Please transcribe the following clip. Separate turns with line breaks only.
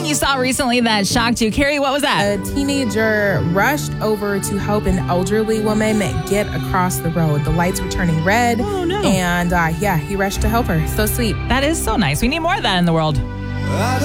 something you saw recently that shocked you. Carrie, what was that?
A teenager rushed over to help an elderly woman get across the road. The lights were turning red.
Oh, no.
And he rushed to help her. So sweet.
That is so nice. We need more of that in the world.